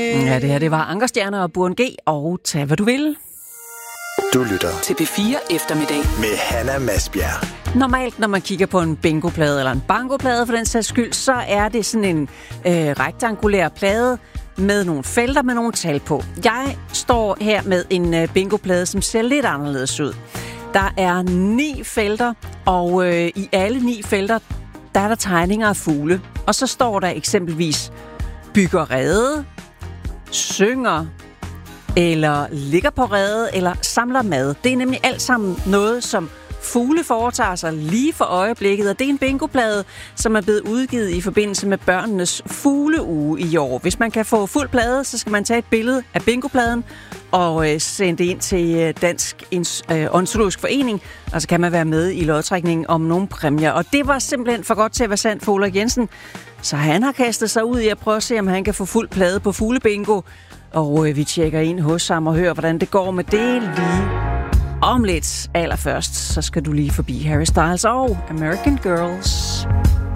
Ja, det her, det var Ankerstjerner og Burhan G. og Tag, hvad du vil. Du lytter til P4 Eftermiddag med Hanna Masbjerg. Normalt, når man kigger på en bingoplade eller en bankoplade for den sags skyld, så er det sådan en rektangulær plade med nogle felter med nogle tal på. Jeg står her med en bingoplade, som ser lidt anderledes ud. Der er 9 felter, og i alle 9 felter, der er der tegninger af fugle. Og så står der eksempelvis bygger rede, synger, eller ligger på rede, eller samler mad. Det er nemlig alt sammen noget, som fugle foretager sig lige for øjeblikket, og det er en bingoplade, som er blevet udgivet i forbindelse med børnenes fugleuge i år. Hvis man kan få fuld plade, så skal man tage et billede af bingopladen og sende det ind til Dansk Ornitologisk Forening, og så kan man være med i lodtrækningen om nogle præmier. Og det var simpelthen for godt til at være sandt for Ulrik Jensen, så han har kastet sig ud i at prøve at se, om han kan få fuld plade på fuglebingo. Og vi tjekker ind hos ham og hører, hvordan det går med det lige om lidt. Allerførst, så skal du lige forbi Harry Styles og American Girls.